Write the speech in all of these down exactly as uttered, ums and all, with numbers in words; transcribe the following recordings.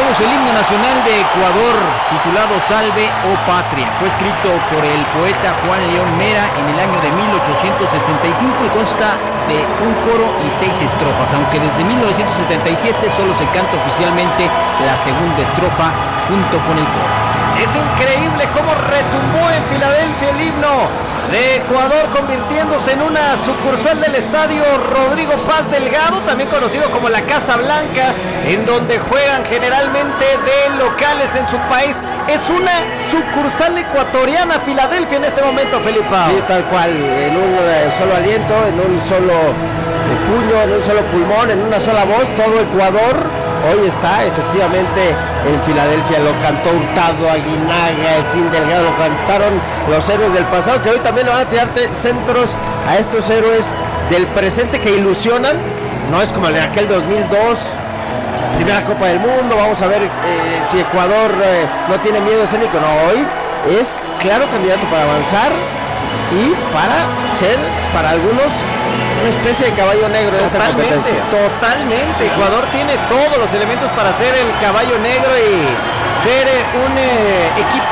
escuchamos el himno nacional de Ecuador, titulado Salve, oh Patria. Fue escrito por el poeta Juan León Mera en el año de mil ochocientos sesenta y cinco y consta de un coro y seis estrofas, aunque desde mil novecientos setenta y siete solo se canta oficialmente la segunda estrofa junto con el coro. Es increíble cómo retumbó en Filadelfia el himno de Ecuador, convirtiéndose en una sucursal del estadio Rodrigo Paz Delgado, también conocido como la Casa Blanca, en donde juegan generalmente de locales en su país. Es una sucursal ecuatoriana Filadelfia en este momento, Felipe. Sí, tal cual, en un eh, solo aliento, en un solo eh, puño, en un solo pulmón, en una sola voz, todo Ecuador hoy está efectivamente en Filadelfia. Lo cantó Hurtado, Aguinaga, el Team Delgado, lo cantaron los héroes del pasado, que hoy también le van a tirar centros a estos héroes del presente que ilusionan. No es como el de aquel dos mil dos, primera Copa del Mundo. Vamos a ver eh, si Ecuador eh, no tiene miedo escénico. No, hoy es claro candidato para avanzar y para ser, para algunos, una especie de caballo negro de esta competencia. Totalmente, sí, Ecuador sí. tiene todos los elementos para ser el caballo negro y ser un eh, equipo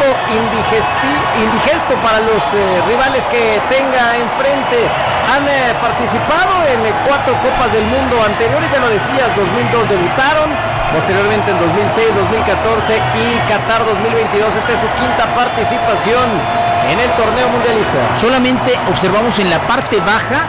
indigesto para los eh, rivales que tenga enfrente. Han eh, participado en eh, cuatro Copas del Mundo anteriores, ya lo decías, dos mil dos debutaron, posteriormente en dos mil seis, dos mil catorce y Qatar dos mil veintidós. Esta es su quinta participación en el torneo mundialista. Solamente observamos en la parte baja,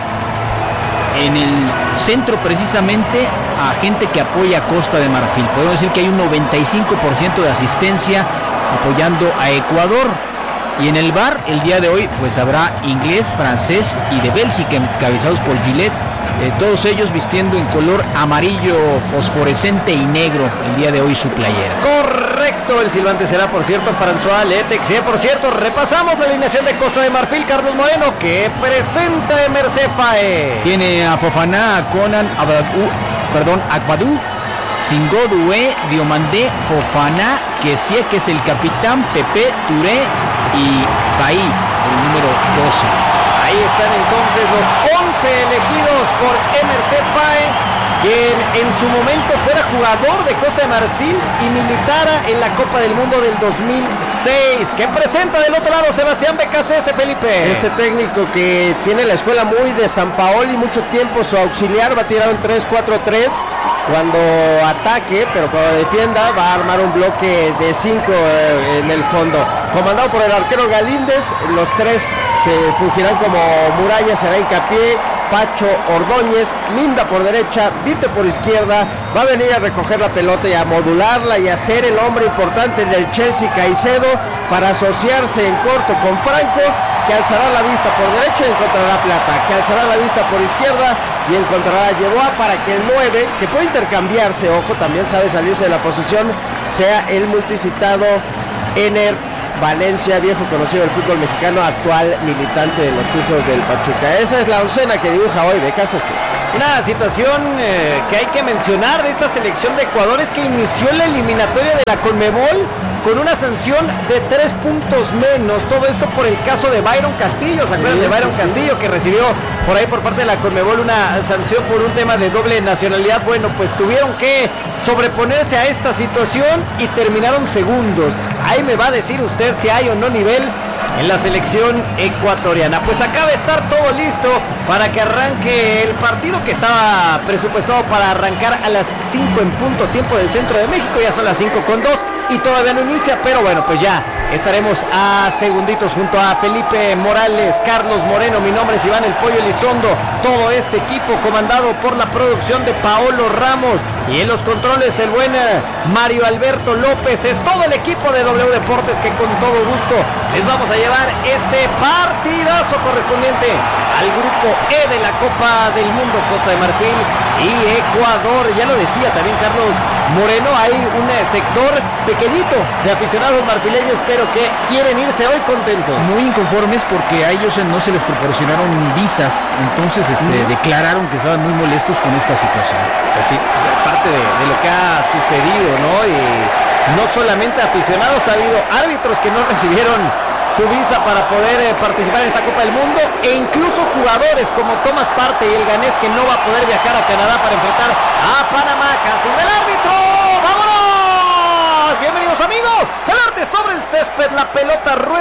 en el centro precisamente, a gente que apoya a Costa de Marfil. Podemos decir que hay un noventa y cinco por ciento de asistencia apoyando a Ecuador. Y en el bar, el día de hoy, pues habrá inglés, francés y de Bélgica, encabezados por Gillette. Eh, todos ellos vistiendo en color amarillo fosforescente y negro el día de hoy su playera. Correcto, el silbante será, por cierto, François Letex. Y por cierto, repasamos la alineación de Costa de Marfil. Carlos Moreno, que presenta Emerse Faé. Tiene a Fofana, a Conan, a Abadou, perdón, a Aquadou, Singodoué, Diomandé, Fofana, que sí que es el capitán, Pepe, Touré y Bailly, el número doce. Ahí están entonces los once elegidos por Emerse Faé, quien en su momento fuera jugador de Costa de Marfil y militara en la Copa del Mundo del dos mil seis. Que presenta del otro lado Sebastián Becasese, Felipe. Este técnico que tiene la escuela muy de Sampaoli, mucho tiempo su auxiliar, va a tirar un tres cuatro tres cuando ataque, pero cuando defienda va a armar un bloque de cinco eh, en el fondo. Comandado por el arquero Galíndez, los tres que fungirán como muralla será Hincapié, Pacho, Ordóñez, Minda por derecha, Vite por izquierda. Va a venir a recoger la pelota y a modularla y a ser el hombre importante del Chelsea, Caicedo, para asociarse en corto con Franco, que alzará la vista por derecha y encontrará Plata, que alzará la vista por izquierda y encontrará a Yeboah, para que el nueve, que puede intercambiarse, ojo, también sabe salirse de la posición, sea el multicitado Ener Valencia, viejo conocido del fútbol mexicano, actual militante de los Tuzos del Pachuca. Esa es la oncena que dibuja hoy Becasese. Una situación eh, que hay que mencionar de esta selección de Ecuador es que inició la eliminatoria de la Conmebol con una sanción de tres puntos menos. Todo esto por el caso de Byron Castillo. ¿Se acuerdan sí, de Byron sí, Castillo? Sí. Que recibió por ahí por parte de la Conmebol una sanción por un tema de doble nacionalidad. Bueno, pues tuvieron que sobreponerse a esta situación y terminaron segundos. Ahí me va a decir usted si hay o no nivel en la selección ecuatoriana. Pues acaba de estar todo listo para que arranque el partido, que estaba presupuestado para arrancar a las cinco en punto, tiempo del centro de México. Ya son las cinco con dos y todavía no inicia, pero bueno, pues ya estaremos a segunditos junto a Felipe Morales, Carlos Moreno. Mi nombre es Iván El Pollo Elizondo. Todo este equipo comandado por la producción de Paolo Ramos y en los controles el buen Mario Alberto López. Es todo el equipo de W Deportes que con todo gusto les vamos a llevar este partidazo correspondiente al grupo E de la Copa del Mundo. Costa de Marfil y Ecuador. Ya lo decía también Carlos Moreno, hay un sector pequeñito de aficionados marfileños, pero que quieren irse hoy contentos. Muy inconformes porque a ellos no se les proporcionaron visas, entonces este, mm. declararon que estaban muy molestos con esta situación. Así, parte de, de lo que ha sucedido, ¿no? Y no solamente aficionados, ha habido árbitros que no recibieron su visa para poder eh, participar en esta Copa del Mundo, e incluso jugadores como Tomás Partey y el ganés, que no va a poder viajar a Canadá para enfrentar a Panamá. Casi el árbitro, ¡vámonos!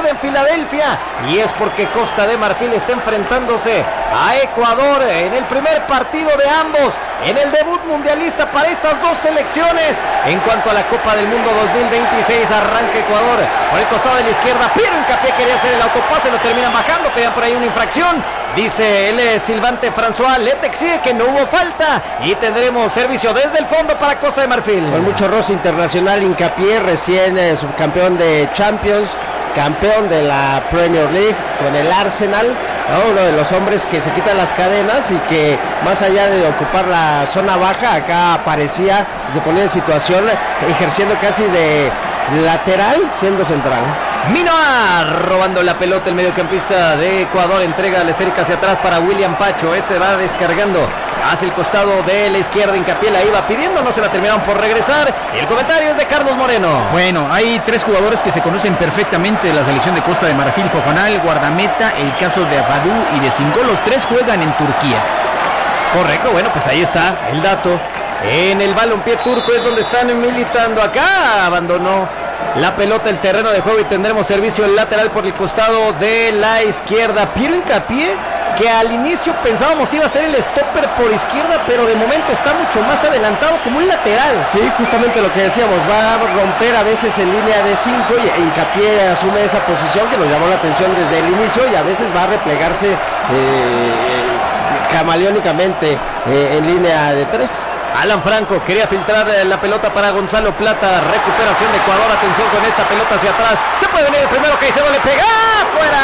en Filadelfia, y es porque Costa de Marfil está enfrentándose a Ecuador en el primer partido de ambos, en el debut mundialista para estas dos selecciones. En cuanto a la Copa del Mundo dos mil veintiséis, arranca Ecuador por el costado de la izquierda. Piero Hincapié quería hacer el autopase, lo terminan bajando, pedían por ahí una infracción. Dice el silbante François, Lete exige que no hubo falta y tendremos servicio desde el fondo para Costa de Marfil. Con mucho roce internacional, Hincapié, recién eh, subcampeón de Champions, campeón de la Premier League con el Arsenal, ¿no? Uno de los hombres que se quitan las cadenas y que más allá de ocupar la zona baja, acá aparecía y se ponía en situación ejerciendo casi de lateral, siendo central. Minoa robando la pelota, el mediocampista de Ecuador entrega la esférica hacia atrás para William Pacho. Este va descargando hacia el costado de la izquierda. Hincapié la iba pidiendo, no se la terminaron por regresar. El comentario es de Carlos Moreno. Bueno, hay tres jugadores que se conocen perfectamente de la selección de Costa de Marfil: Fofana, el guardameta, el caso de Abadou y de Cinco. Los tres juegan en Turquía. Correcto, bueno, pues ahí está el dato. En el balompié turco es donde están militando. Acá abandonó la pelota, el terreno de juego, y tendremos servicio el lateral por el costado de la izquierda. Piero Hincapié, que al inicio pensábamos iba a ser el stopper por izquierda, pero de momento está mucho más adelantado como un lateral. Sí, justamente lo que decíamos, va a romper a veces en línea de cinco y Hincapié asume esa posición que nos llamó la atención desde el inicio, y a veces va a replegarse eh, camaleónicamente eh, en línea de tres. Alan Franco quería filtrar la pelota para Gonzalo Plata. Recuperación de Ecuador. Atención con esta pelota hacia atrás. Se puede venir el primero. Caicedo le pega. ¡Fuera!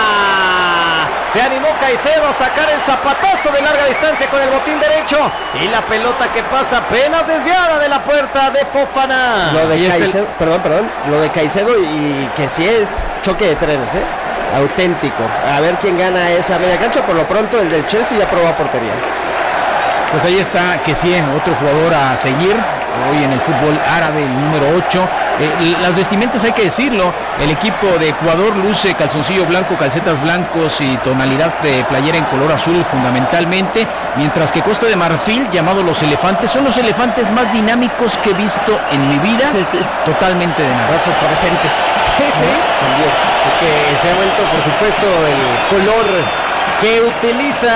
Se animó Caicedo a sacar el zapatazo de larga distancia con el botín derecho. Y la pelota que pasa apenas desviada de la puerta de Fofana. Lo de y Caicedo, este... perdón, perdón. Lo de Caicedo, y que sí es choque de trenes, ¿eh? Auténtico. A ver quién gana esa media cancha. Por lo pronto el del Chelsea ya probó a portería. Pues ahí está Kessié, otro jugador a seguir hoy en el fútbol árabe, el número ocho. Eh, las vestimentas hay que decirlo, el equipo de Ecuador luce calzoncillo blanco, calcetas blancos y tonalidad de playera en color azul fundamentalmente, mientras que Costa de Marfil, llamado los elefantes, son los elefantes más dinámicos que he visto en mi vida. Sí, sí. Totalmente de nada. Los fosforescentes. Sí, sí. También. Porque se ha vuelto, por supuesto, el color que utiliza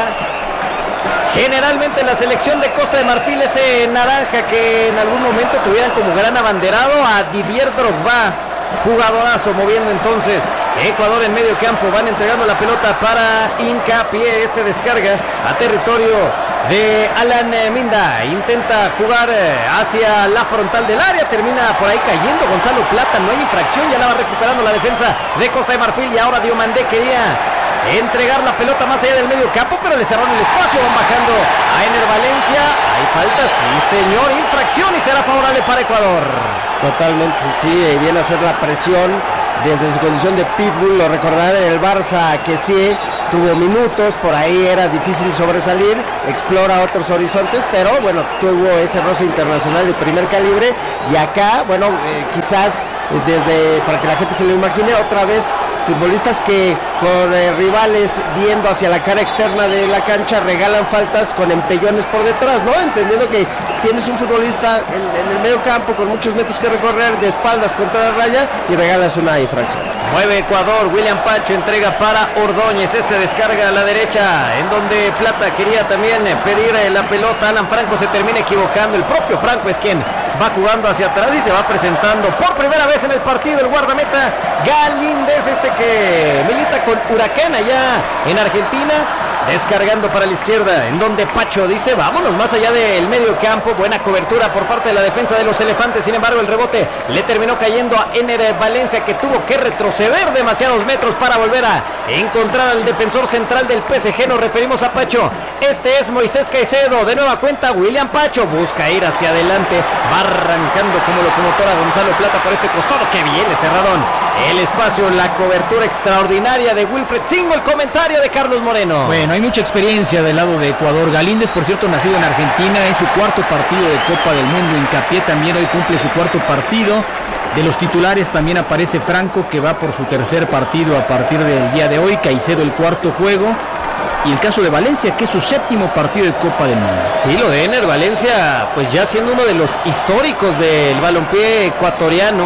generalmente la selección de Costa de Marfil, ese naranja que en algún momento tuvieran como gran abanderado a Didier Drogba, jugadorazo, moviendo entonces Ecuador en medio campo. Van entregando la pelota para Hincapié, este descarga a territorio de Alan Minda, intenta jugar hacia la frontal del área, termina por ahí cayendo Gonzalo Plata, no hay infracción, ya la va recuperando la defensa de Costa de Marfil, y ahora Diomandé quería entregar la pelota más allá del medio campo, pero le cerraron el espacio. Van bajando a Ener Valencia. Hay falta, sí señor, infracción, y será favorable para Ecuador. Totalmente, sí, viene a hacer la presión desde su condición de pitbull. Lo recordarán en el Barça, que sí tuvo minutos, por ahí era difícil sobresalir, explora otros horizontes, pero bueno, tuvo ese roce internacional de primer calibre. Y acá, bueno, eh, quizás desde, para que la gente se lo imagine, otra vez futbolistas que con eh, rivales viendo hacia la cara externa de la cancha regalan faltas con empellones por detrás, ¿no? Entendiendo que tienes un futbolista en, en el medio campo con muchos metros que recorrer, de espaldas contra la raya, y regalas una infracción. Mueve Ecuador, William Pacho entrega para Ordóñez, este descarga a la derecha, en donde Plata quería también pedir la pelota. Alan Franco se termina equivocando, el propio Franco es quien va jugando hacia atrás y se va presentando por primera vez en el partido el guardameta Galíndez, este que milita con Huracán allá en Argentina, descargando para la izquierda, en donde Pacho dice vámonos más allá del medio campo. Buena cobertura por parte de la defensa de los elefantes, sin embargo el rebote le terminó cayendo a Ener Valencia, que tuvo que retroceder demasiados metros para volver a encontrar al defensor central del P S G. Nos referimos a Pacho, este es Moisés Caicedo, de nueva cuenta William Pacho, busca ir hacia adelante, va arrancando como locomotora Gonzalo Plata por este costado. Que bien le cerraron el espacio, la cobertura extraordinaria de Wilfred Singo. El comentario de Carlos Moreno. Bueno, hay mucha experiencia del lado de Ecuador. Galíndez, por cierto, nacido en Argentina, es su cuarto partido de Copa del Mundo. Hincapié también hoy cumple su cuarto partido. De los titulares también aparece Franco, que va por su tercer partido a partir del día de hoy. Caicedo el cuarto juego. Y el caso de Valencia, que es su séptimo partido de Copa del Mundo. Sí, lo de Ener Valencia, pues ya siendo uno de los históricos del balompié ecuatoriano.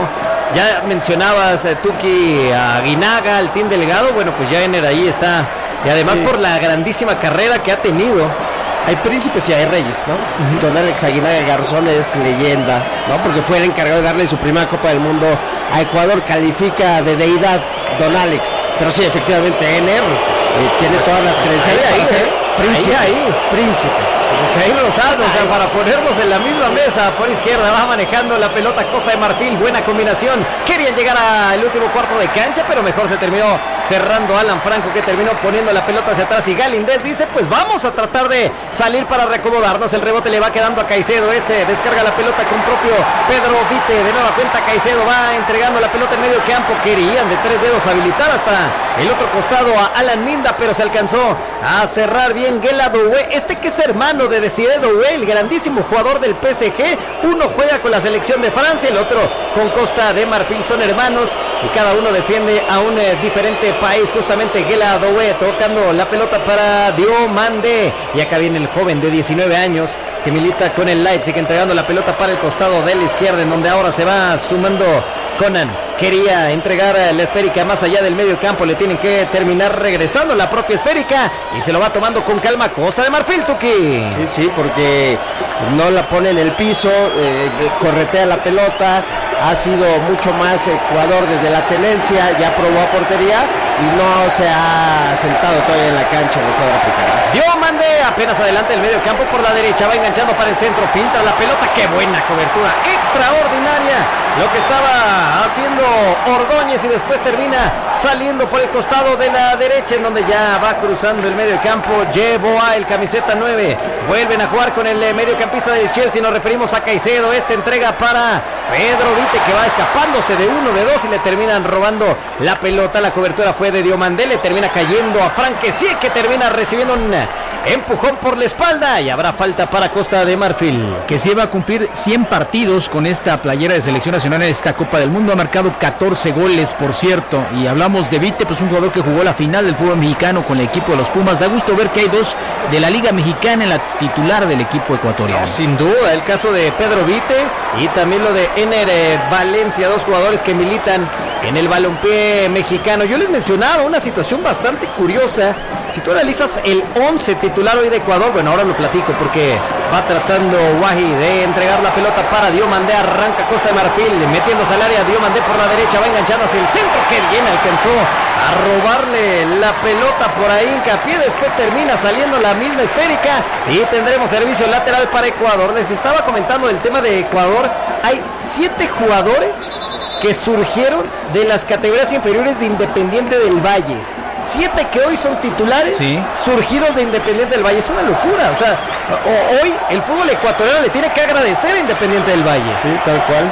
Ya mencionabas, eh, Tuki, a Guinaga, al Team Delgado. Bueno, pues ya Ener ahí está. Y además sí, por la grandísima carrera que ha tenido. Hay príncipes y hay reyes, ¿no? Uh-huh. Don Alex Aguinaga Garzón es leyenda, ¿no? Porque fue el encargado de darle su primera Copa del Mundo a Ecuador. Califica de deidad Don Alex. Pero sí, efectivamente, Ener eh, tiene todas las credenciales. Ahí, ahí, ¿eh? Príncipe. Ahí, ahí. Príncipe. Jair Lozano, o sea, para ponernos en la misma mesa. Por izquierda va manejando la pelota Costa de Marfil. Buena combinación. Querían llegar al último cuarto de cancha, pero mejor se terminó cerrando Alan Franco, que terminó poniendo la pelota hacia atrás. Y Galíndez dice, pues vamos a tratar de salir para reacomodarnos. El rebote le va quedando a Caicedo. Este descarga la pelota con propio Pedro Vite. De nueva cuenta Caicedo va entregando la pelota en medio campo. Querían de tres dedos habilitar hasta el otro costado a Alan Minda, pero se alcanzó a cerrar bien Guela Doué. Este que es hermano de Desiré Doué, el grandísimo jugador del P S G. Uno juega con la selección de Francia, el otro con Costa de Marfil. Son hermanos y cada uno defiende a un eh, diferente país. Justamente Guela Doué tocando la pelota para Diomande. Y acá viene el joven de diecinueve años que milita con el Leipzig, entregando la pelota para el costado de la izquierda, en donde ahora se va sumando Conan. Quería entregar la esférica más allá del medio campo, le tienen que terminar regresando la propia esférica y se lo va tomando con calma Costa de Marfil, Tuki. Sí, sí, porque no la pone en el piso, eh, corretea la pelota, ha sido mucho más Ecuador desde la tenencia, ya probó a portería y no se ha sentado todavía en la cancha el jugador africano. Diomande apenas adelante del medio campo por la derecha, va enganchando para el centro, filtra la pelota, qué buena cobertura, extraordinaria lo que estaba haciendo Ordóñez, y después termina saliendo por el costado de la derecha, en donde ya va cruzando el medio campo. Llevó a el camiseta nueve, vuelven a jugar con el mediocampista del Chelsea, nos referimos a Caicedo. Este entrega para Pedro Vite, que va escapándose de uno, de dos, y le terminan robando la pelota. La cobertura fue de Diomandé, le termina cayendo a Frank Kessie, que termina recibiendo un empujón por la espalda, y habrá falta para Costa de Marfil. Que sí va a cumplir cien partidos con esta playera de selección nacional en esta Copa del Mundo. Ha marcado catorce goles, por cierto. Y hablamos de Vite, pues un jugador que jugó la final del fútbol mexicano con el equipo de los Pumas. Da gusto ver que hay dos de la Liga Mexicana en la titular del equipo ecuatoriano. No, sin duda, el caso de Pedro Vite y también lo de Ener eh, Valencia, dos jugadores que militan en el balompié mexicano. Yo les mencionaba una situación bastante curiosa. Si tú analizas el once titular hoy de Ecuador, bueno, ahora lo platico porque va tratando Wahi de entregar la pelota para Diomandé. Arranca Costa de Marfil, metiéndose al área. Diomandé por la derecha, va enganchando hacia el centro, que bien alcanzó a robarle la pelota por ahí, hincapié. Después termina saliendo la misma esférica y tendremos servicio lateral para Ecuador. Les estaba comentando del tema de Ecuador. Hay siete jugadores que surgieron de las categorías inferiores de Independiente del Valle. Siete que hoy son titulares, sí, surgidos de Independiente del Valle. Es una locura. O sea, hoy el fútbol ecuatoriano le tiene que agradecer a Independiente del Valle. Sí, tal cual.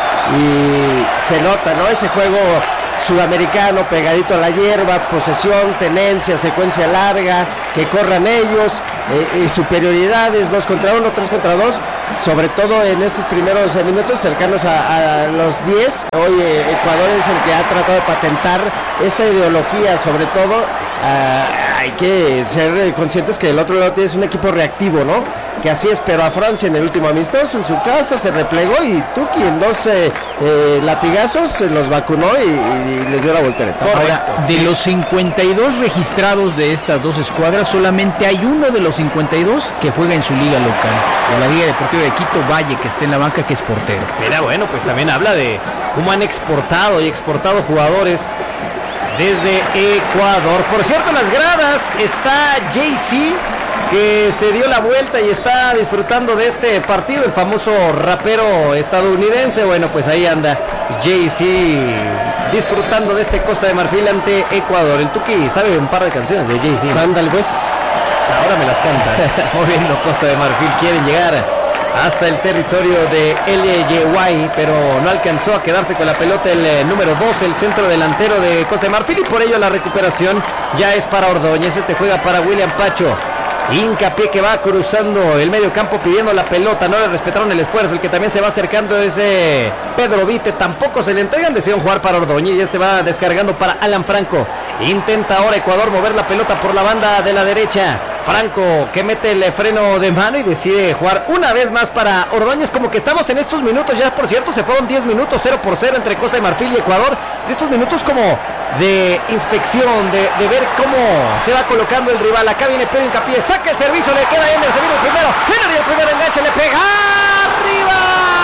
Y se nota, ¿no? Ese juego sudamericano pegadito a la hierba, posesión, tenencia, secuencia larga, que corran ellos, eh, y superioridades, dos contra uno, tres contra dos, sobre todo en estos primeros minutos cercanos a, a los diez. Hoy eh, Ecuador es el que ha tratado de patentar esta ideología, sobre todo. Uh, hay que ser conscientes que del otro lado tienes un equipo reactivo, ¿no? Que así esperó a Francia en el último amistoso en su casa, se replegó y Tuki en dos eh, eh, latigazos se los vacunó y, y les dio la voltereta. Ahora, de los cincuenta y dos registrados de estas dos escuadras, solamente hay uno de los cincuenta y dos que juega en su liga local, en la Liga Deportiva de Quito. Valle, que está en la banca, que es portero. Mira, bueno, pues también habla de cómo han exportado y exportado jugadores desde Ecuador. Por cierto, en las gradas está Jay-Z, que se dio la vuelta y está disfrutando de este partido, el famoso rapero estadounidense. Bueno, pues ahí anda Jay-Z disfrutando de este Costa de Marfil ante Ecuador. El Tuki sabe un par de canciones de Jay-Z. Ándale, pues. Ahora me las canta. Moviendo Costa de Marfil, quieren llegar hasta el territorio de L Y, pero no alcanzó a quedarse con la pelota el eh, número dos, el centro delantero de Costa de Marfil, y por ello la recuperación ya es para Ordóñez. Este juega para William Pacho. Hincapié, que va cruzando el medio campo pidiendo la pelota. No le respetaron el esfuerzo. El que también se va acercando es eh, Pedro Vite. Tampoco se le entregan. Decidieron jugar para Ordóñez y este va descargando para Alan Franco. Intenta ahora Ecuador mover la pelota por la banda de la derecha. Franco que mete el freno de mano y decide jugar una vez más para Ordóñez, como que estamos en estos minutos, ya por cierto se fueron diez minutos, cero por cero entre Costa de Marfil y Ecuador, de estos minutos como de inspección, de, de ver cómo se va colocando el rival. Acá viene Pedro Hincapié, saca el servicio, le queda en el segundo primero, viene el primer enganche, le pega arriba,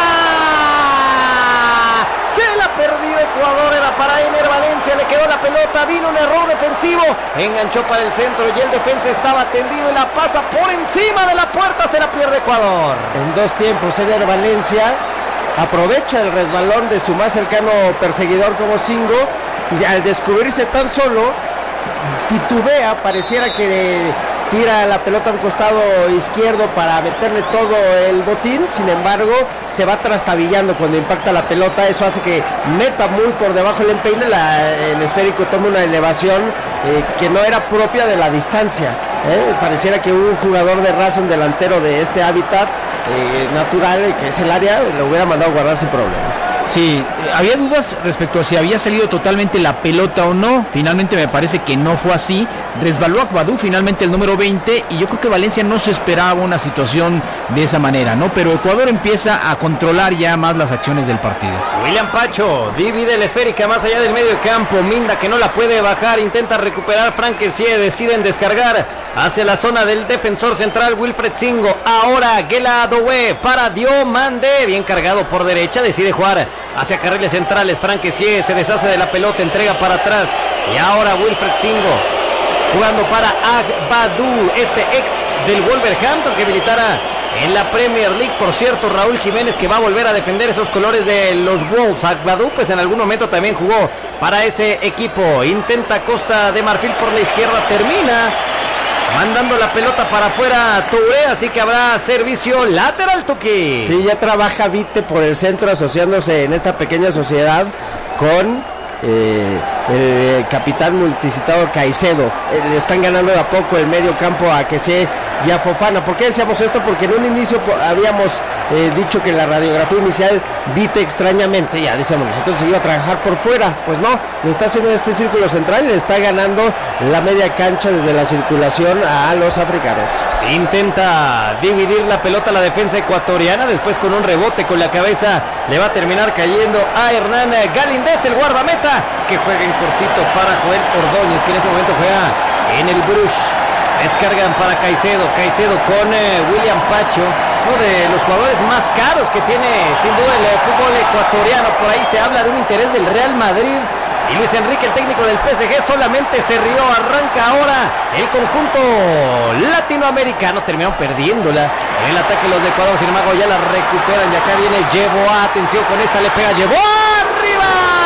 se la perdió Ecuador, era para Ener Valencia, le quedó la pelota, vino un error defensivo, enganchó para el centro y el defensa estaba tendido y la pasa por encima de la puerta, se la pierde Ecuador. En dos tiempos Ener Valencia aprovecha el resbalón de su más cercano perseguidor como Singo y al descubrirse tan solo titubea, pareciera que tira la pelota a un costado izquierdo para meterle todo el botín, sin embargo se va trastabillando cuando impacta la pelota, eso hace que meta muy por debajo el empeine, la, el esférico toma una elevación eh, que no era propia de la distancia, eh, pareciera que un jugador de raza, un delantero de este hábitat eh, natural, que es el área, lo hubiera mandado a guardar sin problema. Sí, había dudas respecto a si había salido totalmente la pelota o no. Finalmente me parece que no fue así. Resbaló a Agbadou finalmente el número veinte y yo creo que Valencia no se esperaba una situación de esa manera, ¿no? Pero Ecuador empieza a controlar ya más las acciones del partido. William Pacho divide la esférica más allá del medio campo. Minda que no la puede bajar, intenta recuperar. Frank Kessié, deciden descargar hacia la zona del defensor central Wilfred Singo. Ahora Guela Adoue para Diomande, bien cargado por derecha, decide jugar hacia carriles centrales. Frank Kessié se deshace de la pelota, entrega para atrás y ahora Wilfred Singo jugando para Agbadou, este ex del Wolverhampton que militara en la Premier League. Por cierto, Raúl Jiménez que va a volver a defender esos colores de los Wolves. Agbadou pues en algún momento también jugó para ese equipo. Intenta Costa de Marfil por la izquierda, termina mandando la pelota para afuera Touré, así que habrá servicio lateral, Tuki. Sí, ya trabaja Vite por el centro, asociándose en esta pequeña sociedad con eh, el capitán multicitado Caicedo. Eh, le están ganando de a poco el medio campo a Kessié y a Fofana. ¿Por qué decíamos esto? Porque en un inicio habíamos eh, dicho que en la radiografía inicial Vite extrañamente, ya decíamos nosotros, se iba a trabajar por fuera. Pues no, lo está haciendo en este círculo central y le está ganando la media cancha desde la circulación a los africanos. Intenta dividir la pelota la defensa ecuatoriana, después con un rebote con la cabeza le va a terminar cayendo a Hernán Galíndez, el guardameta, que juega en cortito para Joel Ordóñez, que en ese momento juega en el Bruges. Descargan para Caicedo, Caicedo con eh, William Pacho, uno de los jugadores más caros que tiene sin duda el eh, fútbol ecuatoriano. Por ahí se habla de un interés del Real Madrid y Luis Enrique, el técnico del P S G, solamente se rió. Arranca ahora el conjunto latinoamericano, terminaron perdiéndola en el ataque los de Ecuador, sin embargo ya la recuperan y acá viene Yeboah, atención con esta, le pega Yeboah, arriba.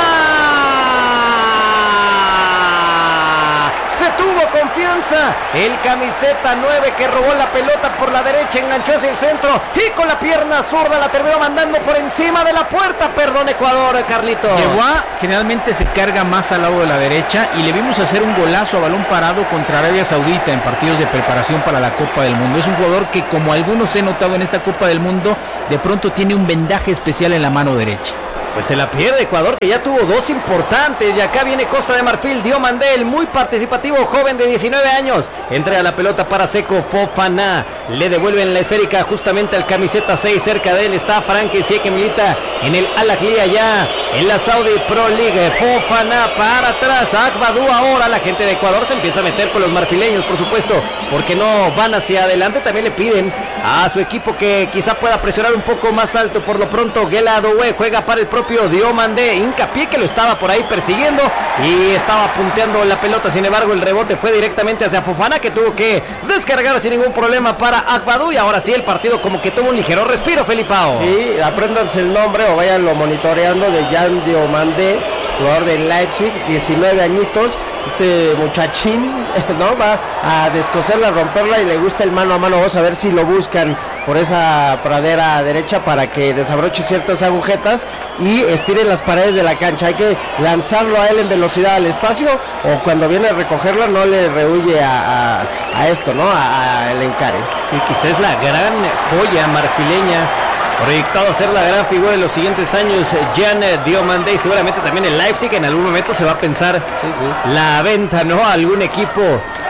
Tuvo confianza el camiseta nueve que robó la pelota por la derecha, enganchó hacia el centro y con la pierna zurda la terminó mandando por encima de la puerta. Perdón Ecuador, Carlito. Yeboah generalmente se carga más al lado de la derecha y le vimos hacer un golazo a balón parado contra Arabia Saudita en partidos de preparación para la Copa del Mundo. Es un jugador que, como algunos he notado en esta Copa del Mundo, de pronto tiene un vendaje especial en la mano derecha. Pues se la pierde Ecuador, que ya tuvo dos importantes. Y acá viene Costa de Marfil, Diomande, el muy participativo joven de diecinueve años. Entrega la pelota para Seco Fofana. Le devuelven la esférica justamente al camiseta seis. Cerca de él está Frank Kessié, que milita en el Al Ahly allá en la Saudi Pro League. Fofana para atrás. Agbadou ahora. La gente de Ecuador se empieza a meter con los marfileños, por supuesto, porque no van hacia adelante. También le piden a su equipo que quizá pueda presionar un poco más alto. Por lo pronto, Guela Adoue juega para el propio Diomande, Hincapié, que lo estaba por ahí persiguiendo y estaba punteando la pelota. Sin embargo, el rebote fue directamente hacia Fofana, que tuvo que descargar sin ningún problema para Agbadou. Y ahora sí el partido como que tuvo un ligero respiro, Felipao. Sí, apréndanse el nombre o váyanlo monitoreando, de Jan Diomande, jugador del Leipzig, diecinueve añitos. Este muchachín, ¿no? Va a descoserla, a romperla y le gusta el mano a mano. Vamos a ver si lo buscan por esa pradera derecha para que desabroche ciertas agujetas y estire las paredes de la cancha. Hay que lanzarlo a él en velocidad al espacio, o cuando viene a recogerla no le rehuye a, a, a esto, ¿no? A, a el encare. Sí, quizás es la gran joya marfileña, proyectado a ser la gran figura de los siguientes años, Jan Diomande, y seguramente también el Leipzig en algún momento se va a pensar sí, sí. la venta, ¿no? A algún equipo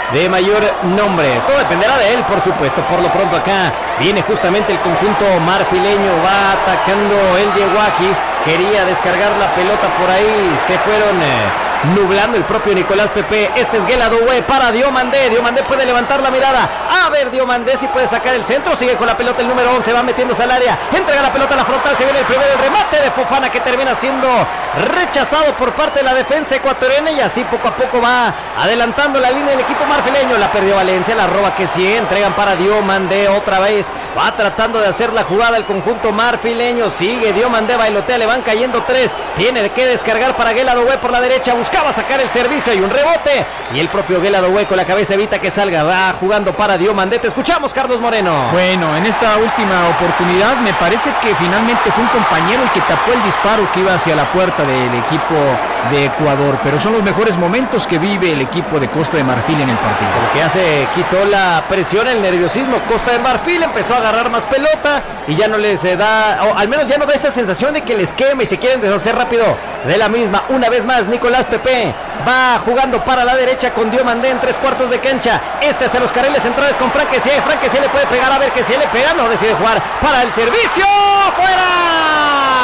de mayor nombre. Todo dependerá de él, por supuesto. Por lo pronto acá viene justamente el conjunto marfileño, va atacando el Yeguaji, quería descargar la pelota por ahí, se fueron eh, nublando el propio Nicolás Pepe. Este es Guela Doué para Diomandé, Diomandé puede levantar la mirada, a ver Diomandé si puede sacar el centro, sigue con la pelota el número once, va metiéndose al área, entrega la pelota a la frontal, se viene el primer el remate de Fofana que termina siendo rechazado por parte de la defensa ecuatoriana y así poco a poco va adelantando la línea del equipo marfileño. La perdió Valencia, la roba que sí, entregan para Diomandé otra vez, va tratando de hacer la jugada el conjunto marfileño, sigue Diomandé, bailotea, le van cayendo tres, tiene que descargar para Guela Doué por la derecha, buscaba sacar el servicio y un rebote y el propio Guela Doué con la cabeza evita que salga, va jugando para Diomandé. Te escuchamos, Carlos Moreno. Bueno, en esta última oportunidad me parece que finalmente fue un compañero el que tapó el disparo que iba hacia la puerta del equipo de Ecuador, pero son los mejores momentos que vive el equipo de Costa de Marfil en el partido. Lo que hace, quitó la presión, el nerviosismo. Costa de Marfil empezó a agarrar más pelota y ya no les da, o al menos ya no da esa sensación de que les quema y se quieren deshacer rápido de la misma. Una vez más Nicolás Pepe va jugando para la derecha con Diomandé en tres cuartos de cancha. Este es a los carriles centrales con Frank Kessie. Frank Kessie le puede pegar, a ver que si le pega, no decide jugar para el servicio. ¡Fuera!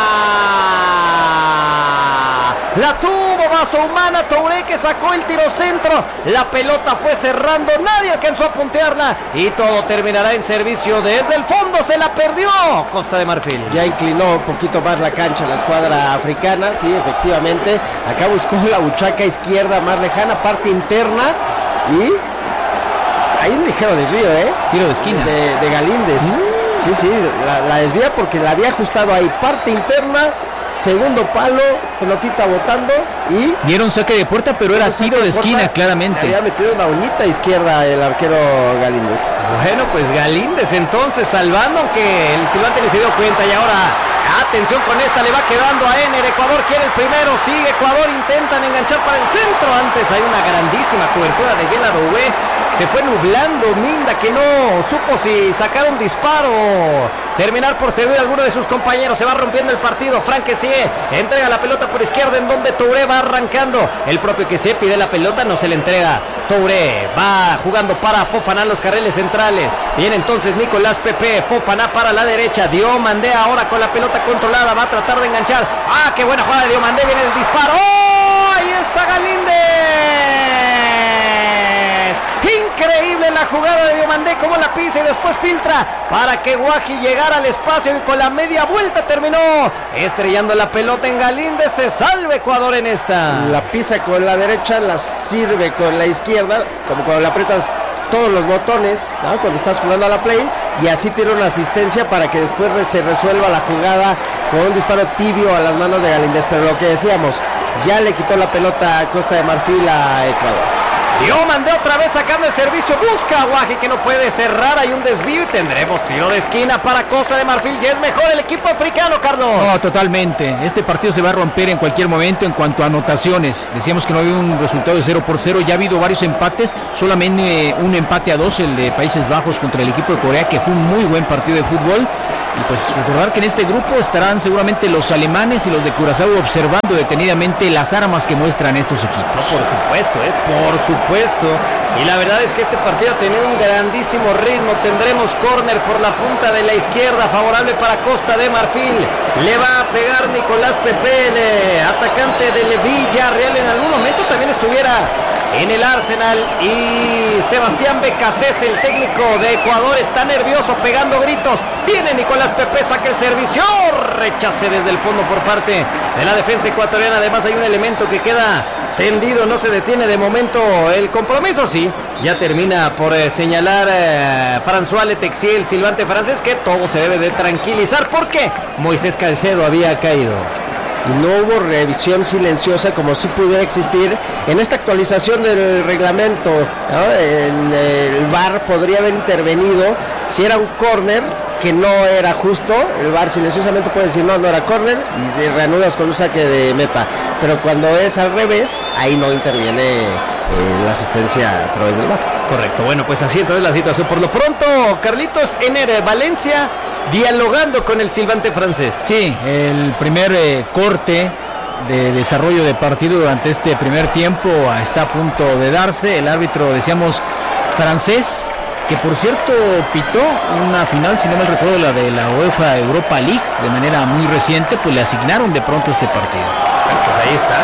La tuvo Vaso Humana, Touré que sacó el tiro centro, la pelota fue cerrando, nadie alcanzó a puntearla y todo terminará en servicio desde el fondo, se la perdió Costa de Marfil. Ya inclinó un poquito más la cancha la escuadra africana, sí, efectivamente, acá buscó la buchaca izquierda más lejana, parte interna y hay un ligero desvío, ¿eh? Tiro de esquina. De, de Galíndez. Mm. Sí, sí, la, la desvía porque la había ajustado ahí, parte interna, segundo palo, pelotita botando y... Dieron saque de puerta, pero era tiro de esquina, claramente. Había metido una bonita izquierda el arquero Galíndez. Bueno, pues Galíndez entonces salvando, aunque el silbante ni se dio cuenta y ahora... Atención con esta, le va quedando a Ener, Ecuador quiere el primero, sigue Ecuador, intentan enganchar para el centro, antes hay una grandísima cobertura de Guela Doué, se fue nublando Minda que no supo si sacar un disparo, terminar por servir a alguno de sus compañeros, se va rompiendo el partido, Frank Kessie entrega la pelota por izquierda en donde Touré va arrancando, el propio Kessie pide la pelota, no se le entrega, Touré va jugando para Fofana los carriles centrales, viene entonces Nicolás Pepe, Fofana para la derecha, Diomandé ahora con la pelota controlada, va a tratar de enganchar, ah, qué buena jugada de Diomandé, viene el disparo, ¡oh! Ahí está Galíndez, increíble la jugada de Diomandé, como la pisa y después filtra para que Guaji llegara al espacio y con la media vuelta terminó estrellando la pelota en Galíndez, se salve Ecuador en esta. La pisa con la derecha, la sirve con la izquierda, como cuando la aprietas todos los botones, ¿no? Cuando estás jugando a la play, y así tiene una asistencia para que después se resuelva la jugada con un disparo tibio a las manos de Galíndez, pero lo que decíamos, ya le quitó la pelota a Costa de Marfil a Ecuador. Diomandé otra vez sacando el servicio, busca a Guaji que no puede cerrar, hay un desvío y tendremos tiro de esquina para Costa de Marfil, y es mejor el equipo africano, Carlos. No, totalmente, este partido se va a romper en cualquier momento en cuanto a anotaciones, decíamos que no había un resultado de cero por cero, ya ha habido varios empates, solamente un empate a dos, el de Países Bajos contra el equipo de Corea, que fue un muy buen partido de fútbol. Y pues recordar que en este grupo estarán seguramente los alemanes y los de Curazao observando detenidamente las armas que muestran estos equipos. No, por supuesto, ¿eh? por supuesto. Y la verdad es que este partido ha tenido un grandísimo ritmo. Tendremos córner por la punta de la izquierda, favorable para Costa de Marfil. Le va a pegar Nicolás Pepe, el atacante del Villarreal. En algún momento también estuviera en el Arsenal, y Sebastián Becasés, el técnico de Ecuador, está nervioso, pegando gritos. Viene Nicolás Pepe, saca el servicio, rechace desde el fondo por parte de la defensa ecuatoriana. Además hay un elemento que queda tendido, no se detiene de momento el compromiso, sí, ya termina por eh, señalar eh, François Letexier, el silbante francés, que todo se debe de tranquilizar porque Moisés Caicedo había caído. Y no hubo revisión silenciosa como si pudiera existir en esta actualización del reglamento, ¿no? En el V A R podría haber intervenido si era un córner que no era justo, el V A R silenciosamente puede decir no, no era córner y de reanudas con un saque de meta, pero cuando es al revés, ahí no interviene eh, la asistencia a través del V A R. Correcto, bueno, pues así entonces la situación. Por lo pronto, Carlitos, Ener Valencia dialogando con el silbante francés. Sí, el primer eh, corte de desarrollo de partido durante este primer tiempo está a punto de darse. El árbitro, decíamos, francés, que por cierto pitó una final, si no me recuerdo, la de la UEFA Europa League, de manera muy reciente, pues le asignaron de pronto este partido. Pues ahí está.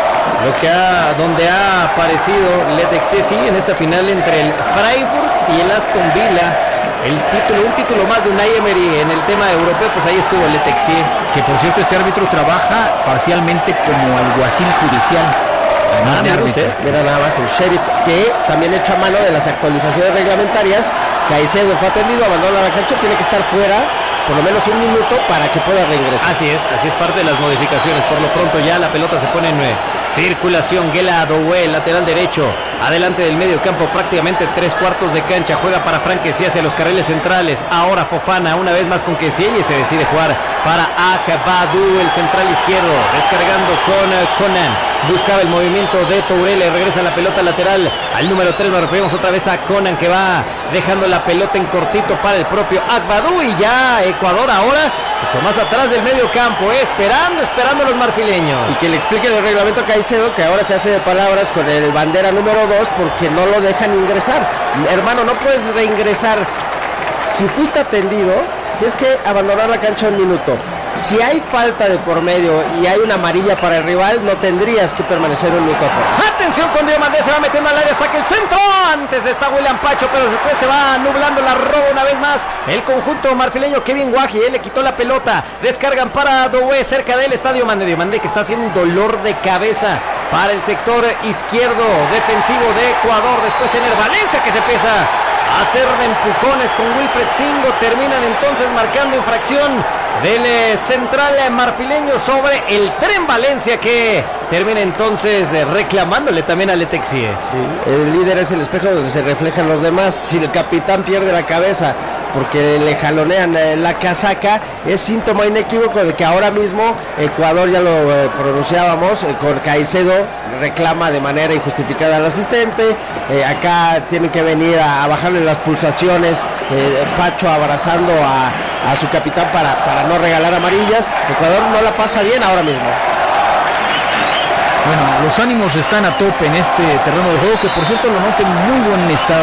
Lo que ha, donde ha aparecido Letexesi en esta final entre el Freiburg y el Aston Villa. El título, un título más de Unai Emery en el tema europeo, pues ahí estuvo Letexi. Que por cierto este árbitro trabaja parcialmente como alguacil judicial. Además de árbitro. Mira nada más el sheriff, que también echa mano de las actualizaciones reglamentarias. Caicedo fue atendido, abandona la cancha, tiene que estar fuera por lo menos un minuto para que pueda reingresar. Así es, así es parte de las modificaciones. Por lo pronto ya la pelota se pone en eh, circulación. Guela Doué, lateral derecho, adelante del medio campo, prácticamente tres cuartos de cancha. Juega para Frank Kessie hacia los carriles centrales. Ahora Fofana, una vez más con Kessie, y se decide jugar para Agbadou, el central izquierdo, descargando con uh, Conan. Buscaba el movimiento de Touré, le regresa la pelota lateral al número tres. Nos referimos otra vez a Conan, que va dejando la pelota en cortito para el propio Agbadou. Y ya Ecuador ahora mucho más atrás del medio campo, eh, esperando, esperando a los marfileños. Y que le explique el reglamento a Caicedo, que ahora se hace de palabras con el bandera número dos, porque no lo dejan ingresar. Hermano, no puedes reingresar. Si fuiste atendido, tienes que abandonar la cancha un minuto. Si hay falta de por medio y hay una amarilla para el rival, no tendrías que permanecer un minuto afuera. Atención con Diamandé, se va metiendo al área, saca el centro. Antes está William Pacho, pero después se va nublando la roba una vez más. El conjunto marfileño, Kevin Guaji, él le quitó la pelota. Descargan para Doué, cerca del estadio Diamandé. Diamandé que está haciendo un dolor de cabeza para el sector izquierdo defensivo de Ecuador. Después Ener Valencia, que se empieza a hacer empujones con Wilfred Singo. Terminan entonces marcando infracción del eh, central eh, marfileño sobre el Tren Valencia, que termina entonces eh, reclamándole también a Letexi. Sí, el líder es el espejo donde se reflejan los demás. Si el capitán pierde la cabeza porque le jalonean eh, la casaca, es síntoma inequívoco de que ahora mismo Ecuador, ya lo eh, pronunciábamos, eh, con Caicedo reclama de manera injustificada al asistente. Eh, acá tienen que venir a, a bajarle las pulsaciones, eh, Pacho abrazando a, a su capitán para, para no regalar amarillas. Ecuador no la pasa bien ahora mismo. Bueno, los ánimos están a tope en este terreno de juego, que por cierto lo noto en muy buen estado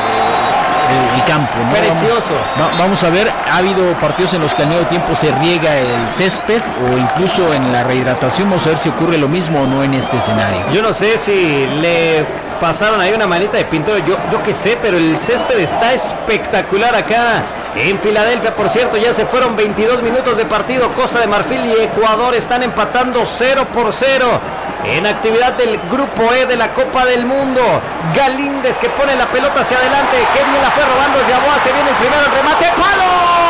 el, el campo, ¿no? Precioso. Vamos, vamos a ver, ha habido partidos en los que al medio tiempo se riega el césped o incluso en la rehidratación. Vamos a ver si ocurre lo mismo o no en este escenario. Yo no sé si le pasaron ahí una manita de pintura, yo, yo qué sé, pero el césped está espectacular acá en Filadelfia. Por cierto, ya se fueron veintidós minutos de partido. Costa de Marfil y Ecuador están empatando cero por cero en actividad del Grupo E de la Copa del Mundo. Galíndez, que pone la pelota hacia adelante, que bien la fue robando Yaboa, se viene el primero, el remate, ¡palo!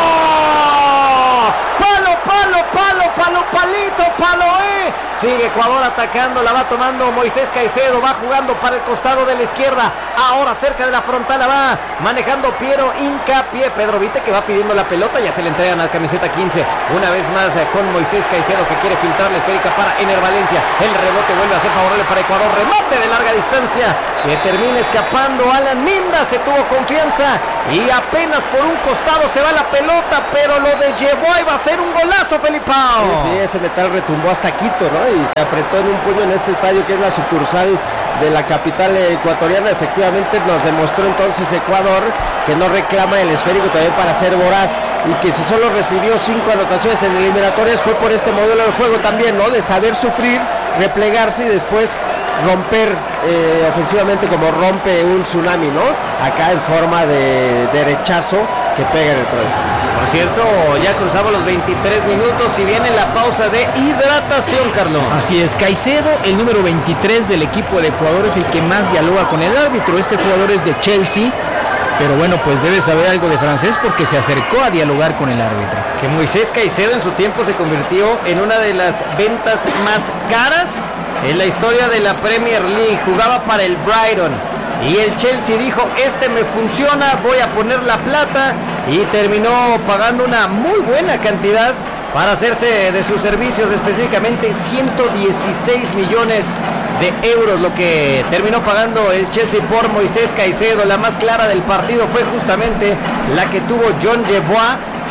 ¡Palo, palo, palo, palo, palito, palo, eh! Sigue Ecuador atacando, la va tomando Moisés Caicedo, va jugando para el costado de la izquierda, ahora cerca de la frontal la va manejando Piero Hincapié. Pedro Vite, que va pidiendo la pelota, ya se le entregan al camiseta quince, una vez más eh, con Moisés Caicedo, que quiere filtrar la esférica para Ener Valencia. El rebote vuelve a ser favorable para Ecuador, remate de larga distancia, que termina escapando Alan Minda. Se tuvo confianza y apenas por un costado se va la pelota, pero lo de Yeboah iba a ser un golazo, Felipao. Sí, sí, ese metal retumbó hasta Quito, ¿no? Y se apretó en un puño en este estadio, que es la sucursal de la capital ecuatoriana. Efectivamente nos demostró entonces Ecuador que no reclama el esférico también para ser voraz, y que si solo recibió cinco anotaciones en eliminatorias fue por este modelo de juego también, ¿no? De saber sufrir, replegarse y después romper eh, ofensivamente, como rompe un tsunami, ¿no? Acá en forma de derechazo que pega en el travesaño. Por cierto, ya cruzamos los veintitrés minutos y viene la pausa de hidratación, Carlos. Así es, Caicedo, el número veintitrés del equipo de Ecuador, es el que más dialoga con el árbitro. Este jugador es de Chelsea, pero bueno, pues debe saber algo de francés porque se acercó a dialogar con el árbitro. Que Moisés Caicedo en su tiempo se convirtió en una de las ventas más caras en la historia de la Premier League. Jugaba para el Brighton y el Chelsea dijo, este me funciona, voy a poner la plata, y terminó pagando una muy buena cantidad para hacerse de sus servicios, específicamente ciento dieciséis millones de euros, lo que terminó pagando el Chelsea por Moisés Caicedo. La más clara del partido fue justamente la que tuvo John Yeboah,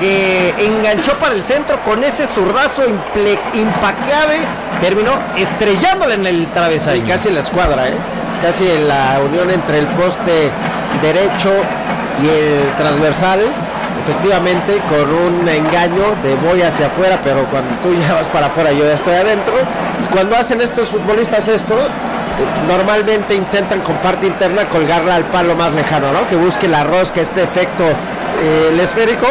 que enganchó para el centro con ese zurdazo imple- impacable, terminó estrellándola en el travesaño. Y casi la escuadra, ¿eh? Casi en la unión entre el poste derecho y el transversal, efectivamente con un engaño de voy hacia afuera, pero cuando tú ya vas para afuera yo ya estoy adentro. Y cuando hacen estos futbolistas esto, normalmente intentan con parte interna colgarla al palo más lejano, ¿no? Que busque la rosca, este efecto. Eh, el esférico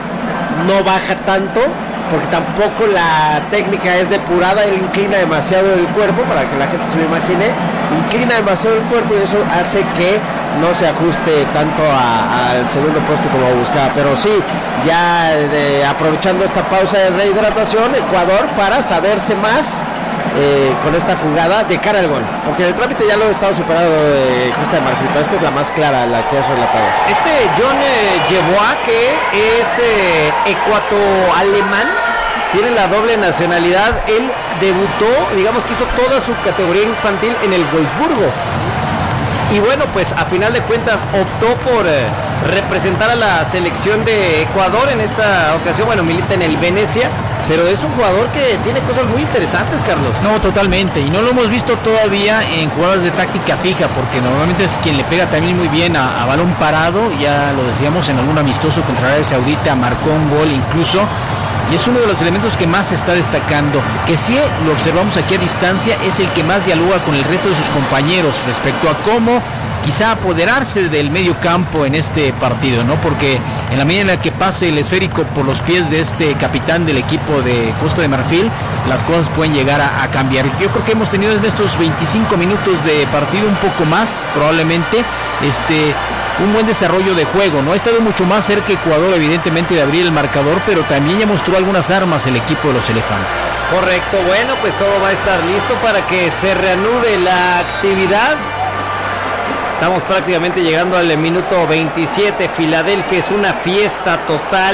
no baja tanto porque tampoco la técnica es depurada, él inclina demasiado el cuerpo, para que la gente se lo imagine, inclina demasiado el cuerpo y eso hace que no se ajuste tanto a, al segundo poste como buscaba. Pero sí, ya de, aprovechando esta pausa de rehidratación, Ecuador para saberse más eh, con esta jugada de cara al gol, porque el trámite ya lo he estado superado de Costa de Marfil, pero esta es la más clara, la que has relatado. Este John eh, Yeboah, que es eh, ecuato-alemán, tiene la doble nacionalidad. Él debutó, digamos que hizo toda su categoría infantil en el Wolfsburgo. Y bueno, pues a final de cuentas optó por eh, representar a la selección de Ecuador en esta ocasión. Bueno, milita en el Venecia, pero es un jugador que tiene cosas muy interesantes, Carlos. No, totalmente, y no lo hemos visto todavía en jugadas de táctica fija, porque normalmente es quien le pega también muy bien a, a balón parado. Ya lo decíamos, en algún amistoso contra Arabia Saudita marcó un gol incluso, y es uno de los elementos que más se está destacando, que sí lo observamos aquí a distancia, es el que más dialoga con el resto de sus compañeros respecto a cómo quizá apoderarse del medio campo en este partido, ¿no? Porque en la medida en la que pase el esférico por los pies de este capitán del equipo de Costa de Marfil, las cosas pueden llegar a, a cambiar. Yo creo que hemos tenido en estos veinticinco minutos de partido, un poco más probablemente, este un buen desarrollo de juego, ¿no? Ha estado mucho más cerca Ecuador, evidentemente, de abrir el marcador, pero también ya mostró algunas armas el equipo de los elefantes. Correcto, bueno, pues todo va a estar listo para que se reanude la actividad. Estamos prácticamente llegando al minuto veintisiete. Filadelfia es una fiesta total,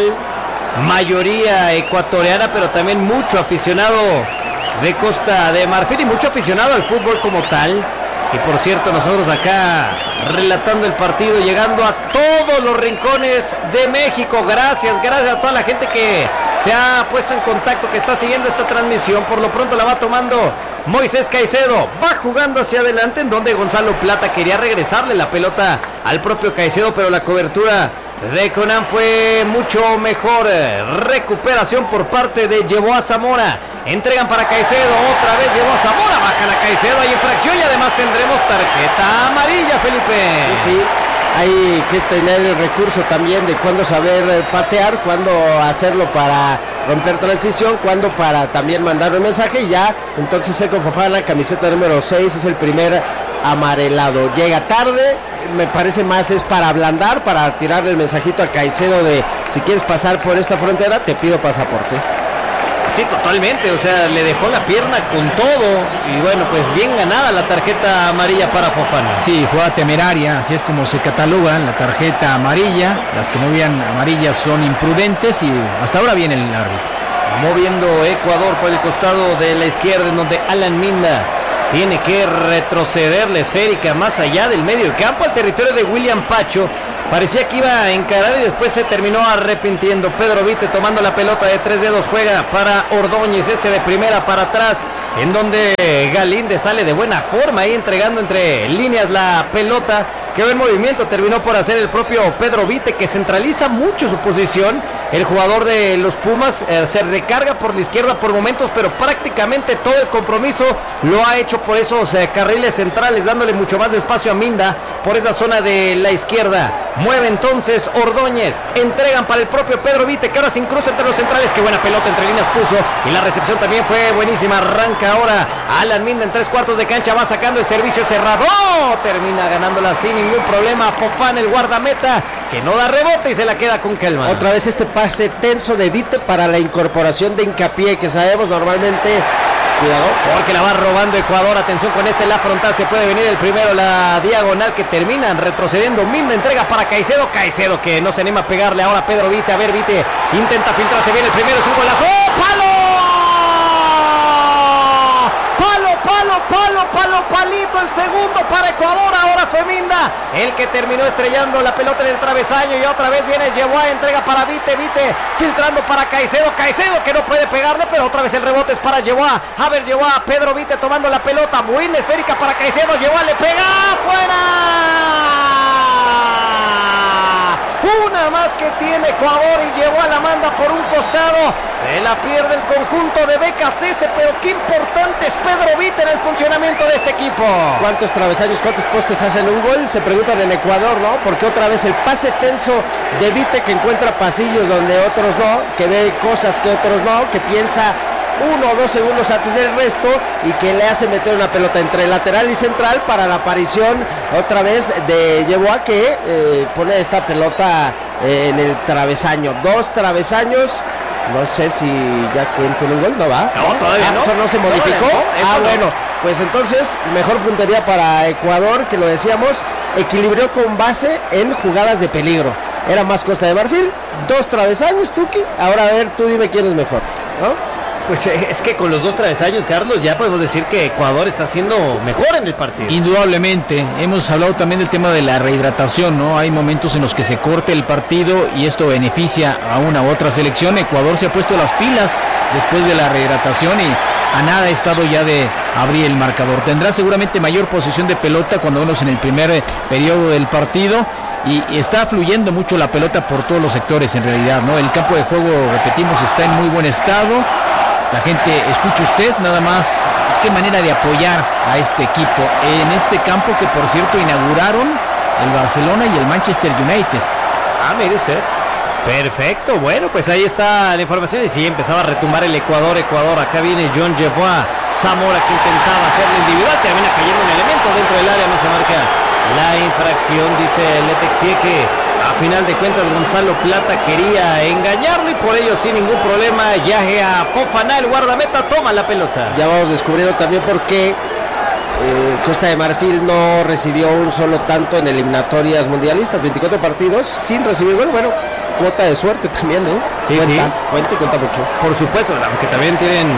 mayoría ecuatoriana, pero también mucho aficionado de Costa de Marfil y mucho aficionado al fútbol como tal. Y por cierto, nosotros acá relatando el partido, llegando a todos los rincones de México. Gracias, gracias a toda la gente que se ha puesto en contacto, que está siguiendo esta transmisión. Por lo pronto la va tomando Moisés Caicedo, va jugando hacia adelante, en donde Gonzalo Plata quería regresarle la pelota al propio Caicedo, pero la cobertura de Conan fue mucho mejor. Recuperación por parte de Yeboah Zamora. Entregan para Caicedo, otra vez Yeboah Zamora, baja la Caicedo, hay infracción y además tendremos tarjeta amarilla, Felipe. Sí, sí, hay que tener el recurso también de cuándo saber patear, cuándo hacerlo para romper transición, cuándo para también mandar un mensaje, y ya entonces Seko Fofana, camiseta número seis, es el primer amarelado. Llega tarde, me parece más es para ablandar, para tirarle el mensajito a Caicedo de si quieres pasar por esta frontera, te pido pasaporte. Sí, totalmente, o sea, le dejó la pierna con todo y bueno, pues bien ganada la tarjeta amarilla para Fofana. Sí, jugada temeraria, así es como se cataloga la tarjeta amarilla. Las que no vean amarillas son imprudentes y hasta ahora viene el árbitro. Moviendo Ecuador por el costado de la izquierda, en donde Alan Minda tiene que retroceder la esférica más allá del medio campo al territorio de William Pacho. Parecía que iba a encarar y después se terminó arrepintiendo. Pedro Vite tomando la pelota de tres dedos, juega para Ordóñez, este de primera para atrás, en donde Galíndez sale de buena forma ahí entregando entre líneas la pelota. Quedó en movimiento, terminó por hacer el propio Pedro Vite, que centraliza mucho su posición. El jugador de los Pumas eh, se recarga por la izquierda por momentos, pero prácticamente todo el compromiso lo ha hecho por esos eh, carriles centrales, dándole mucho más espacio a Minda por esa zona de la izquierda. Mueve entonces Ordóñez, entregan para el propio Pedro Vite, que ahora se incrusta entre los centrales. Qué buena pelota entre líneas puso, y la recepción también fue buenísima. Arranca ahora Alan Minda en tres cuartos de cancha, va sacando el servicio cerrado, termina ganándola sin ningún problema Fofana, el guardameta, que no da rebote y se la queda con Kelman. Otra vez este pase tenso de Vite para la incorporación de Hincapié, que sabemos normalmente, cuidado, porque la va robando Ecuador. Atención con este, la frontal, se puede venir el primero, la diagonal, que terminan retrocediendo. Minda entrega para Caicedo, Caicedo que no se anima a pegarle ahora a Pedro Vite. A ver, Vite intenta filtrarse bien, el primero es un golazo. ¡Oh, palo! Palo, palo, palo, palo, palito, el segundo para Ecuador. Ahora fue Minda el que terminó estrellando la pelota en el travesaño, y otra vez viene Yeboah, entrega para Vite, Vite filtrando para Caicedo, Caicedo que no puede pegarle, pero otra vez el rebote es para Yeboah. A ver Yeboah, Pedro Vite tomando la pelota, buena esférica para Caicedo, Yeboah le pega, ¡fuera! Una más que tiene Ecuador y Yeboah la manda por un costado. Se la pierde el conjunto de Becasese, pero qué importante es Pedro Vite en el funcionamiento de este equipo. ¿Cuántos travesaños, cuántos postes hacen un gol? Se preguntan en Ecuador, ¿no? Porque otra vez el pase tenso de Vite, que encuentra pasillos donde otros no, que ve cosas que otros no, que piensa uno o dos segundos antes del resto y que le hace meter una pelota entre lateral y central para la aparición otra vez de Yeboah, que eh, pone esta pelota eh, en el travesaño. Dos travesaños, no sé si ya cuenten un gol, ¿no va? No, todavía ah, no. ¿Eso no se modificó? No, ah, no. bueno, pues entonces mejor puntería para Ecuador, que lo decíamos, equilibró con base en jugadas de peligro. Era más Costa de Marfil, dos travesaños, Tuki. Ahora a ver, tú dime quién es mejor, ¿no? Pues es que con los dos travesaños, Carlos, ya podemos decir que Ecuador está siendo mejor en el partido. Indudablemente, hemos hablado también del tema de la rehidratación, ¿no? Hay momentos en los que se corte el partido y esto beneficia a una u otra selección. Ecuador se ha puesto las pilas después de la rehidratación y a nada ha estado ya de abrir el marcador. Tendrá seguramente mayor posesión de pelota cuando vemos en el primer periodo del partido. Y está fluyendo mucho la pelota por todos los sectores en realidad, ¿no? El campo de juego, repetimos, está en muy buen estado. La gente, escuche usted nada más qué manera de apoyar a este equipo en este campo que, por cierto, inauguraron el Barcelona y el Manchester United. Ah, mire usted. Perfecto, bueno, pues ahí está la información y sí, empezaba a retumbar el Ecuador, Ecuador, acá viene John Yeboah, Zamora que intentaba hacerlo individual, termina cayendo un elemento dentro del área, no se marca la infracción, dice Letexie que a final de cuentas Gonzalo Plata quería engañarlo y por ello sin ningún problema Yahya Fofana, el guardameta, toma la pelota. Ya vamos descubriendo también por qué eh, Costa de Marfil no recibió un solo tanto en eliminatorias mundialistas, veinticuatro partidos sin recibir gol. Bueno, cuota de suerte también, ¿eh? Sí, cuenta, sí. cuenta y cuenta mucho. Por supuesto, aunque también tienen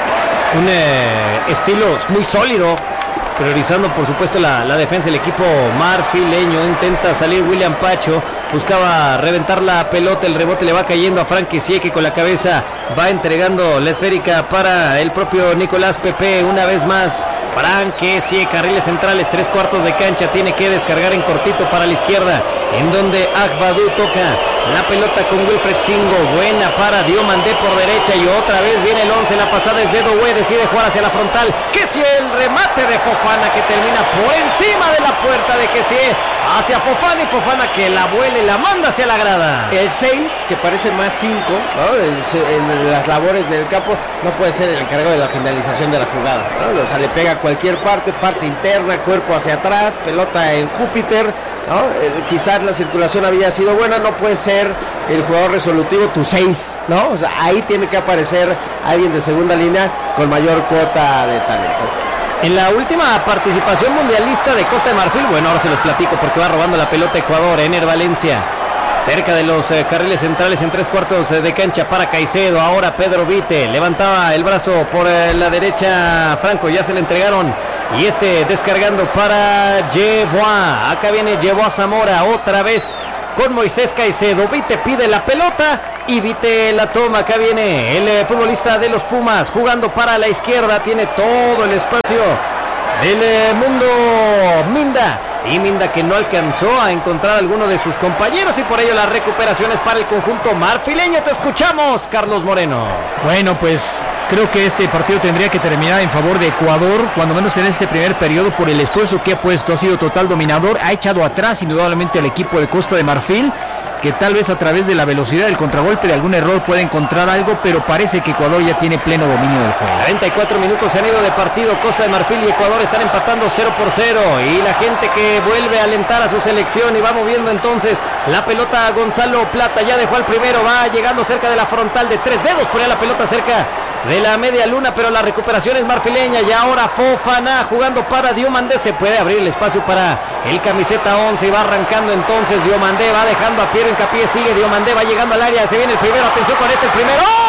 un eh, estilo muy sólido, priorizando por supuesto la, la defensa. El equipo marfileño intenta salir William Pacho, buscaba reventar la pelota, el rebote le va cayendo a Frank Kessie, que con la cabeza va entregando la esférica para el propio Nicolás Pepe. Una vez más Frank Kessie, carriles centrales, tres cuartos de cancha, tiene que descargar en cortito para la izquierda, en donde Agbadou toca la pelota con Wilfred Singo, buena para Diomandé por derecha y otra vez viene el once, la pasada es de Doué, decide jugar hacia la frontal, Kessie, el remate de Fofana que termina por encima de la puerta de Kessie, hacia Fofana y Fofana que la vuela y la manda hacia la grada. El seis, que parece más cinco, ¿no? En, en las labores del campo, no puede ser el encargado de la finalización de la jugada, ¿no? O sea, le pega a cualquier parte, parte interna, cuerpo hacia atrás, pelota en Júpiter, ¿no? Eh, quizás la circulación había sido buena, no puede ser el jugador resolutivo tu seis, ¿no? O sea, ahí tiene que aparecer alguien de segunda línea con mayor cuota de talento. En la última participación mundialista de Costa de Marfil, bueno, ahora se los platico porque va robando la pelota Ecuador, Ener Valencia, cerca de los eh, carriles centrales en tres cuartos eh, de cancha para Caicedo, ahora Pedro Vite, levantaba el brazo por eh, la derecha Franco, ya se le entregaron, y este descargando para Yeboah, acá viene Yeboah Zamora, otra vez con Moisés Caicedo, Vite pide la pelota y Vite la toma, acá viene el eh, futbolista de los Pumas, jugando para la izquierda, tiene todo el espacio del eh, mundo Minda, y Minda que no alcanzó a encontrar a alguno de sus compañeros y por ello las recuperaciones para el conjunto marfileño. Te escuchamos, Carlos Moreno. Bueno, pues creo que este partido tendría que terminar en favor de Ecuador, cuando menos en este primer periodo, por el esfuerzo que ha puesto. Ha sido total dominador, ha echado atrás indudablemente al equipo de Costa de Marfil, que tal vez a través de la velocidad del contragolpe de algún error puede encontrar algo, pero parece que Ecuador ya tiene pleno dominio del juego. cuarenta y cuatro minutos se han ido de partido, Costa de Marfil y Ecuador están empatando cero por cero, y la gente que vuelve a alentar a su selección y va moviendo entonces la pelota a Gonzalo Plata, ya dejó al primero, va llegando cerca de la frontal de tres dedos, ponía la pelota cerca de la media luna, pero la recuperación es marfileña, y ahora Fofana jugando para Diomandé, se puede abrir el espacio para el camiseta once, y va arrancando entonces Diomandé, va dejando a Piero Hincapié, sigue Diomandé, va llegando al área, se viene el primero, atención con este, el primero, ¡oh! El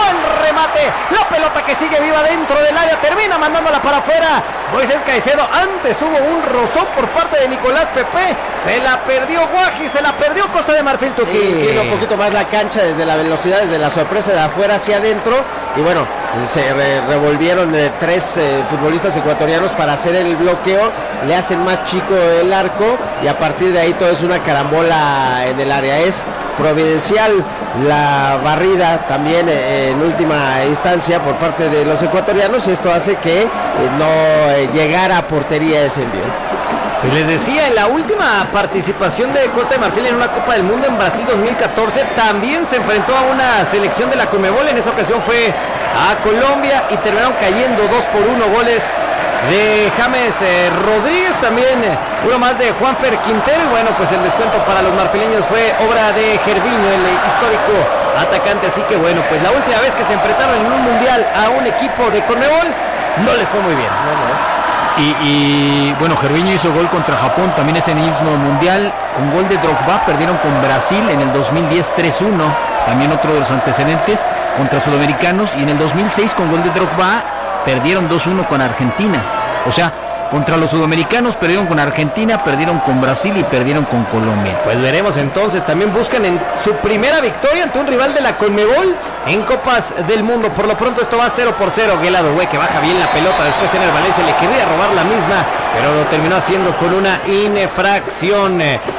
remate, la pelota que sigue viva dentro del área, termina mandándola para afuera. Moisés Caicedo, antes hubo un rozón por parte de Nicolás Pepe, se la perdió Guaji, se la perdió Costa de Marfil, Tuki. Inclina un poquito más la cancha desde la velocidad, desde la sorpresa de afuera hacia adentro, y bueno, se re revolvieron eh, tres eh, futbolistas ecuatorianos para hacer el bloqueo, le hacen más chico el arco y a partir de ahí todo es una carambola en el área. Es providencial la barrida también eh, en última instancia por parte de los ecuatorianos, y esto hace que eh, no eh, llegara a portería ese envío. Les decía, en la última participación de Costa de Marfil en una Copa del Mundo en Brasil dos mil catorce, también se enfrentó a una selección de la Conmebol. En esa ocasión fue a Colombia y terminaron cayendo dos por uno, goles de James eh, Rodríguez, también eh, uno más de Juanfer Quintero. Y bueno, pues el descuento para los marfileños fue obra de Gervinho, el histórico atacante. Así que bueno, pues la última vez que se enfrentaron en un mundial a un equipo de Conmebol, no les fue muy bien. No, no. Y, y bueno, Gervinho hizo gol contra Japón, también ese mismo mundial, un gol de Drogba, perdieron con Brasil en el dos mil diez tres uno, también otro de los antecedentes contra sudamericanos, y en el dos mil seis con gol de Drogba perdieron dos uno con Argentina. O sea, contra los sudamericanos perdieron con Argentina, perdieron con Brasil y perdieron con Colombia. Pues veremos entonces, también buscan en su primera victoria ante un rival de la Conmebol en Copas del Mundo. Por lo pronto esto va cero por cero. Guelado, güey, que baja bien la pelota, después en el Valencia le quería robar la misma, pero lo terminó haciendo con una infracción.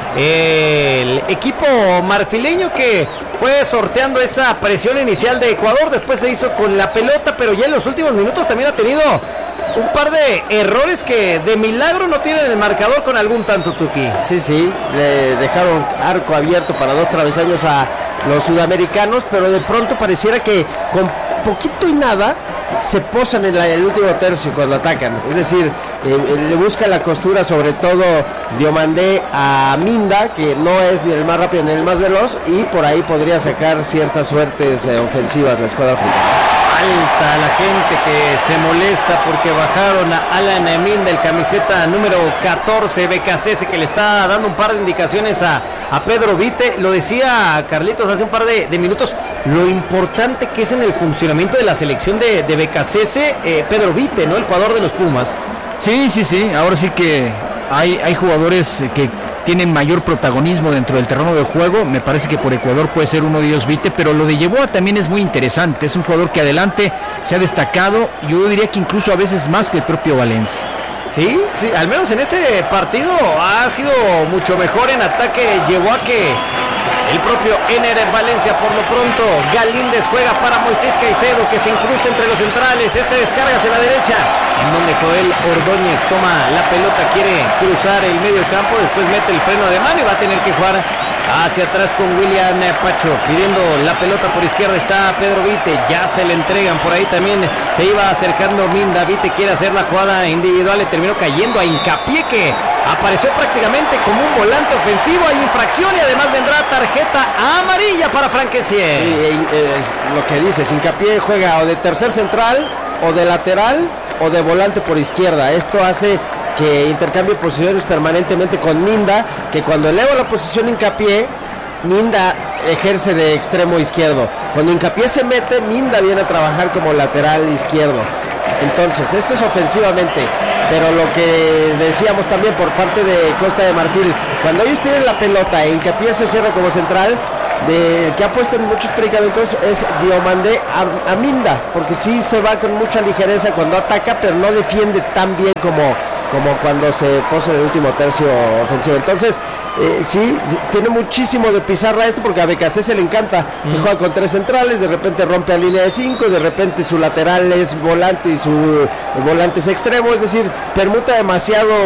El equipo marfileño que fue sorteando esa presión inicial de Ecuador, después se hizo con la pelota, pero ya en los últimos minutos también ha tenido un par de errores que de milagro no tienen el marcador con algún tanto, Tuki. Sí, sí, le dejaron arco abierto para dos travesaños a los sudamericanos, pero de pronto pareciera que con poquito y nada se posan en la, el último tercio cuando atacan. Es decir, eh, le busca la costura, sobre todo Diomandé a Minda, que no es ni el más rápido ni el más veloz, y por ahí podría sacar ciertas suertes eh, ofensivas la escuadra africana. Alta la gente que se molesta porque bajaron a Alan Minda, el camiseta número catorce, B K C S, que le está dando un par de indicaciones a, a Pedro Vite. Lo decía Carlitos hace un par de, de minutos, lo importante que es en el funcionamiento de la selección de, de B K C S, eh, Pedro Vite, ¿no? El jugador de los Pumas. Sí, sí, sí, ahora sí que hay, hay jugadores que tienen mayor protagonismo dentro del terreno de juego. Me parece que por Ecuador puede ser uno de ellos Vite, pero lo de Yeboah también es muy interesante. Es un jugador que adelante se ha destacado, yo diría que incluso a veces más que el propio Valencia. Sí, sí, al menos en este partido ha sido mucho mejor en ataque Yeboah que el propio Ener Valencia. Por lo pronto Galíndez juega para Moisés Caicedo, que se incrusta entre los centrales. Este descarga hacia la derecha, en donde Joel Ordóñez toma la pelota, quiere cruzar el medio campo, después mete el freno de mano y va a tener que jugar hacia atrás con William Pacho, pidiendo la pelota por izquierda está Pedro Vite, ya se le entregan por ahí, también se iba acercando Minda. Vite quiere hacer la jugada individual, le terminó cayendo a Hincapié, que apareció prácticamente como un volante ofensivo. Hay infracción y además vendrá tarjeta amarilla para Frank Kessié. Sí, eh, lo que dices, Hincapié juega o de tercer central o de lateral o de volante por izquierda. Esto hace que intercambie posiciones permanentemente con Minda, que cuando eleva la posición Hincapié, Minda ejerce de extremo izquierdo. Cuando Hincapié se mete, Minda viene a trabajar como lateral izquierdo. Entonces, esto es ofensivamente, pero lo que decíamos también por parte de Costa de Marfil, cuando ellos tienen la pelota e Hincapié se cierra como central, de, que ha puesto en muchos predicamentos es Diomandé a, a Minda, porque sí se va con mucha ligereza cuando ataca, pero no defiende tan bien como como cuando se posa en el último tercio ofensivo. Entonces, eh, sí, tiene muchísimo de pizarra esto, porque a B K C se le encanta, mm. que juega con tres centrales, de repente rompe a línea de cinco, de repente su lateral es volante y su volante es extremo, es decir, permuta demasiado